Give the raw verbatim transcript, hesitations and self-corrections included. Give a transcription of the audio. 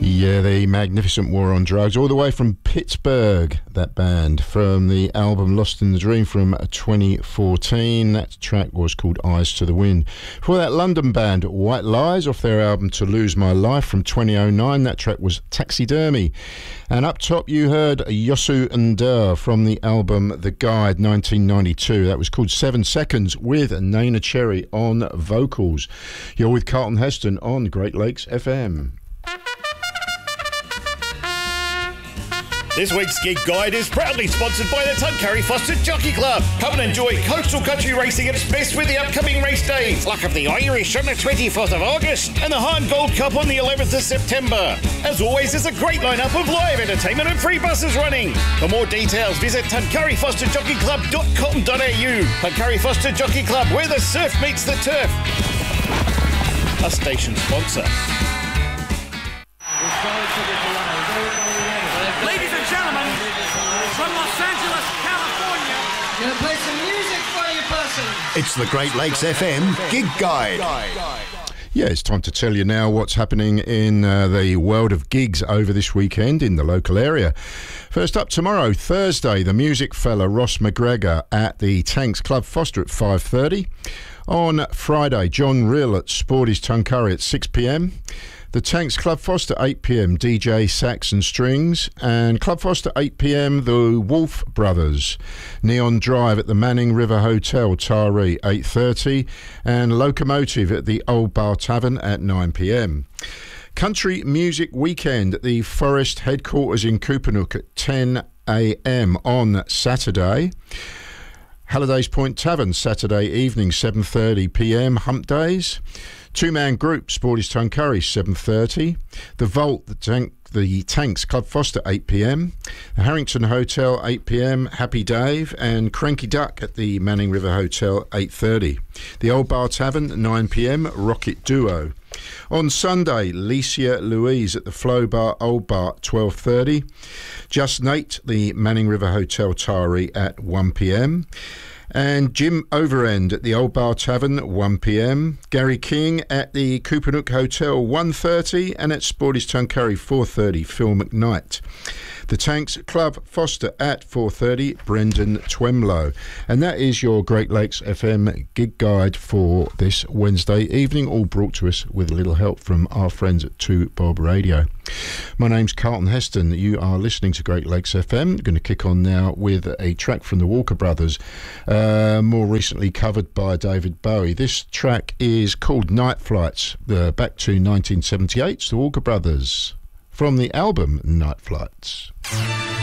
Yeah, the magnificent War on Drugs, all the way from Pittsburgh, that band, from the album Lost in the Dream from twenty fourteen. That track was called Eyes to the Wind. For that London band, White Lies, off their album To Lose My Life from twenty oh nine, that track was Taxidermy. And up top you heard Yosu Ndur from the album The Guide nineteen ninety-two. That was called Seven Seconds with Nana Cherry on vocals. You're with Carlton Heston on Great Lakes F M. This week's Gig Guide is proudly sponsored by the Tuncurry Foster Jockey Club. Come and enjoy coastal country racing at its best with the upcoming race days. Luck of the Irish on the twenty-fourth of August and the Hahn Gold Cup on the eleventh of September. As always, there's a great lineup of live entertainment and free buses running. For more details, visit tuncurry foster jockey club dot com dot a u. Tuncurry Foster Jockey Club, where the surf meets the turf. A station sponsor. Ladies and gentlemen, from Los Angeles, California, gonna play some music for you, person. It's the Great Lakes F M Gig Guide. Yeah, it's time to tell you now what's happening in uh, the world of gigs over this weekend in the local area. First up tomorrow, Thursday, the music fella Ross McGregor at the Tanks Club Foster at five thirty. On Friday, John Rill at Sporty's Tuncurry at six p m. The Tanks Club Foster eight p m, D J Sax and Strings, and Club Foster eight p m, the Wolf Brothers. Neon Drive at the Manning River Hotel, Taree, eight thirty, and Locomotive at the Old Bar Tavern at nine p m. Country Music Weekend at the Forest Headquarters in Coopanook at ten a m on Saturday. Halliday's Point Tavern, Saturday evening, seven thirty p m, Hump Days. Two-man group, Sporty's Tuncurry, seven thirty. The Vault, the, tank, the Tanks Club Foster, eight p m. The Harrington Hotel, eight p m. Happy Dave. And Cranky Duck at the Manning River Hotel, eight thirty. The Old Bar Tavern, nine p m. Rocket Duo. On Sunday, Licia Louise at the Flow Bar, Old Bar, twelve thirty. Just Nate, the Manning River Hotel, Taree, at one p m. And Jim Overend at the Old Bar Tavern at one p m. Gary King at the Coopanook Hotel, one thirty. And at Sporty's Tuncurry, four thirty, Phil McKnight. The Tanks Club Foster at four thirty, Brendan Twemlow. And that is your Great Lakes F M Gig Guide for this Wednesday evening, all brought to us with a little help from our friends at two Bob Radio. My name's Carlton Heston. You are listening to Great Lakes F M. I'm going to kick on now with a track from the Walker Brothers, uh, more recently covered by David Bowie. This track is called Night Flights, uh, back to nineteen seventy-eight. It's the Walker Brothers from the album Night Flights.